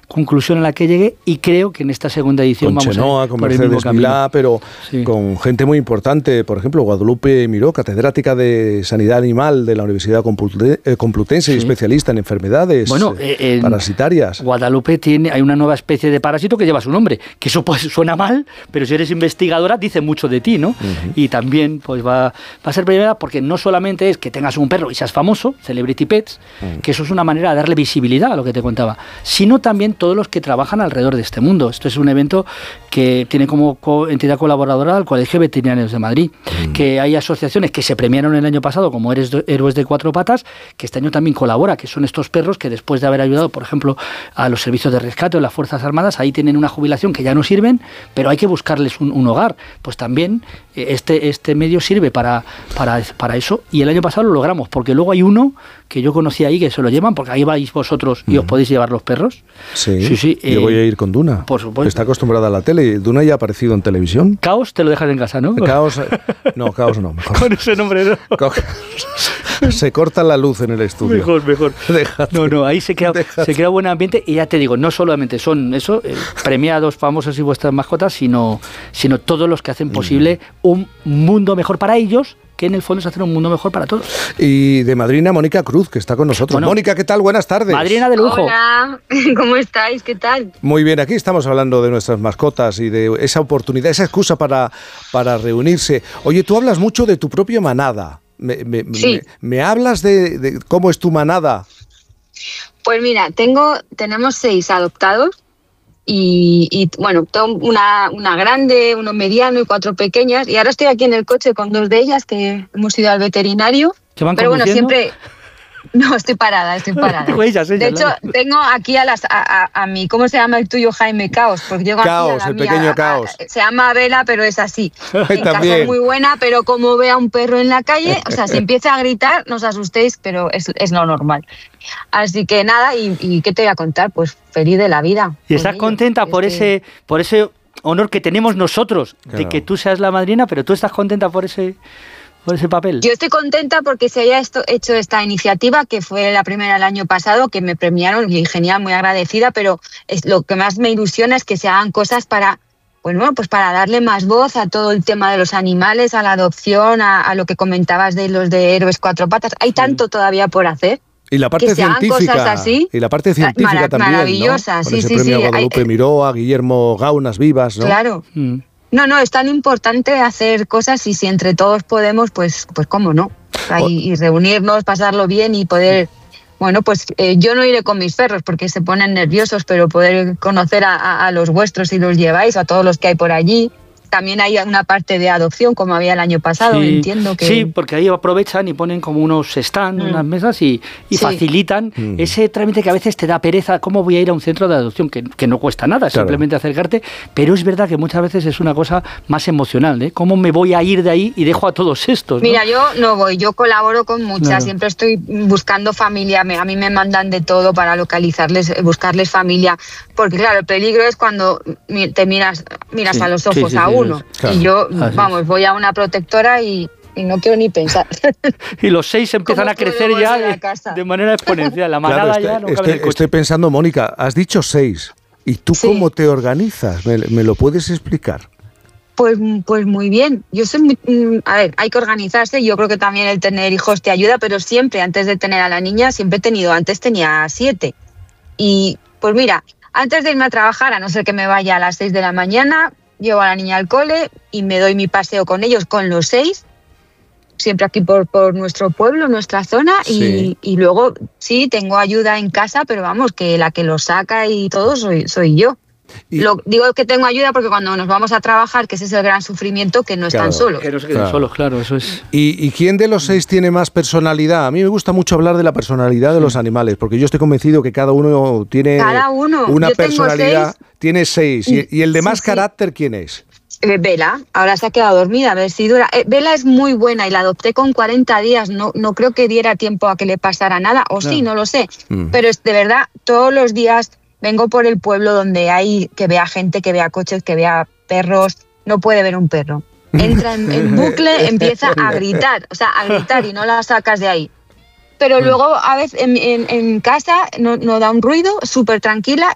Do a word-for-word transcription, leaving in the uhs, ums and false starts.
conclusión a la que llegué y creo que en esta segunda edición con vamos Chenoa, a ir con por el mismo Mercedes Milá, pero sí. con gente muy importante, por ejemplo, Guadalupe Miró, catedrática de Sanidad Animal de la Universidad Complutense sí. y especialista en enfermedades bueno, eh, parasitarias. Guadalupe tiene, hay una nueva especie de parásito que lleva su nombre, que eso pues suena mal, pero si eres investigadora dice mucho de ti, ¿no? Uh-huh. Y también pues va, va a ser primera porque no solamente es que tengas un perro y seas famoso, Celebrity Pets, uh-huh. que eso es una manera de darle visibilidad a lo que te contaba, sino también todos los que trabajan alrededor de este mundo. Esto es un evento que tiene como co- entidad colaboradora al Colegio de Veterinarios de Madrid, uh-huh. que hay asociaciones que se premiaron el año pasado como Héroes de Cuatro Patas, que este año también colabora, que son estos perros que después de haber ayudado, por ejemplo, a los servicios de rescate o las Fuerzas Armadas, ahí tienen una jubilación que ya no sirven, pero hay que buscarles un, un hogar. Pues también este, este medio sirve para, para, para eso, y el año pasado lo logramos, porque luego hay uno que yo conocí ahí que se lo llevan, porque ahí vais vosotros y uh-huh. os podéis llevar los perros. Sí, sí, sí yo eh, voy a ir con Duna. Por supuesto. Está acostumbrada a la tele. Duna ya ha aparecido en televisión. Caos te lo dejas en casa, ¿no? Caos, no, Caos no. Mejor. Con ese nombre no. Se corta la luz en el estudio. Mejor, mejor. Déjate. No, no, ahí se crea, se crea buen ambiente, y ya te digo, no solamente son eso, eh, premiados, famosos y vuestras mascotas, sino, sino todos los que hacen posible mm. un mundo mejor para ellos, que en el fondo es hacer un mundo mejor para todos. Y de madrina Mónica Cruz, que está con nosotros. Bueno, Mónica, ¿qué tal? Buenas tardes. Madrina de lujo. Hola, ¿cómo estáis? ¿Qué tal? Muy bien, aquí estamos hablando de nuestras mascotas y de esa oportunidad, esa excusa para, para reunirse. Oye, tú hablas mucho de tu propia manada. ¿Me, me, sí. me, me hablas de, de cómo es tu manada? Pues mira, tengo, tenemos seis adoptados. Y, y bueno, tengo una, una grande, uno mediano y cuatro pequeñas. Y ahora estoy aquí en el coche con dos de ellas que hemos ido al veterinario. ¿Se van Pero bueno, conduciendo? siempre... No, estoy parada, estoy parada. ellas, ellas, de hecho, ¿no? tengo aquí a las a, a, a mi, ¿cómo se llama el tuyo, Jaime? Caos. Porque llego Caos, aquí a la el mía, pequeño a, Caos. A, se llama Vela, pero es así. En casa También. es muy buena, pero como ve a un perro en la calle, o sea, si empieza a gritar, no os asustéis, pero es, es lo normal. Así que nada, y, y ¿qué te voy a contar? Pues feliz de la vida. ¿Y estás ellos. contenta por este... ese por ese honor que tenemos nosotros, claro, de que tú seas la madrina, pero tú estás contenta por ese... por ese papel? Yo estoy contenta porque se haya esto, hecho esta iniciativa, que fue la primera el año pasado, que me premiaron, y genial, muy agradecida, pero es, lo que más me ilusiona es que se hagan cosas para, bueno, pues para darle más voz a todo el tema de los animales, a la adopción, a, a lo que comentabas de los de Héroes Cuatro Patas. Hay tanto sí. todavía por hacer. Y la parte que se hagan científica, cosas así, y la parte científica marav- también, maravillosa, ¿no? Con sí, ese sí, premio sí. a Guadalupe Hay, Miró, a Guillermo Gaunas Vivas, ¿no? Claro. Mm. No, no, es tan importante hacer cosas, y si entre todos podemos, pues, pues cómo no. Y, y reunirnos, pasarlo bien y poder... Bueno, pues eh, yo no iré con mis perros porque se ponen nerviosos, pero poder conocer a, a, a los vuestros si los lleváis, a todos los que hay por allí. También hay una parte de adopción, como había el año pasado, sí, entiendo que... Sí, porque ahí aprovechan y ponen como unos stands, mm. unas mesas y, y sí. facilitan mm. ese trámite que a veces te da pereza. ¿Cómo voy a ir a un centro de adopción? Que, que no cuesta nada, claro. simplemente acercarte, pero es verdad que muchas veces es una cosa más emocional, ¿eh? ¿Cómo me voy a ir de ahí y dejo a todos estos? ¿no? Mira, yo no voy, yo colaboro con muchas, claro. siempre estoy buscando familia, me, a mí me mandan de todo para localizarles, buscarles familia, porque claro, el peligro es cuando te miras, miras sí. a los ojos sí, sí, a sí, uno, claro. y yo Así vamos, es. voy a una protectora y, y no quiero ni pensar. Y los seis empiezan a crecer ya de, de manera exponencial. La manada claro, ya este, no cabe en el coche. Estoy pensando, Mónica, has dicho seis. ¿Y tú sí. cómo te organizas? ¿Me, me lo puedes explicar? Pues, pues muy bien. Yo soy muy, a ver, hay que organizarse. Yo creo que también el tener hijos te ayuda, pero siempre, antes de tener a la niña, siempre he tenido, antes tenía siete. Y pues mira, antes de irme a trabajar, a no ser que me vaya a las seis de la mañana, llevo a la niña al cole y me doy mi paseo con ellos, con los seis, siempre aquí por, por nuestro pueblo, nuestra zona, sí. y, y luego sí, tengo ayuda en casa, pero vamos, que la que lo saca y todo soy, soy yo. Y lo, digo que tengo ayuda porque cuando nos vamos a trabajar, que ese es el gran sufrimiento, que no claro, están solos. Que no se queden claro. solos, claro, eso es. ¿Y, ¿Y quién de los seis tiene más personalidad? A mí me gusta mucho hablar de la personalidad de sí. los animales, porque yo estoy convencido que cada uno tiene cada uno. una yo personalidad. Seis, tiene seis. ¿Y, y el de más sí, carácter quién es? Eh, Vela, ahora se ha quedado dormida, a ver si dura. Eh, Vela es muy buena y la adopté con cuarenta días, no, no creo que diera tiempo a que le pasara nada, o no. sí, no lo sé, mm. pero es de verdad, todos los días vengo por el pueblo donde hay que vea gente, que vea coches, que vea perros, no puede ver un perro. Entra en, en bucle, empieza a gritar, o sea, a gritar y no la sacas de ahí. Pero luego a veces en, en, en casa no, no da un ruido, súper tranquila,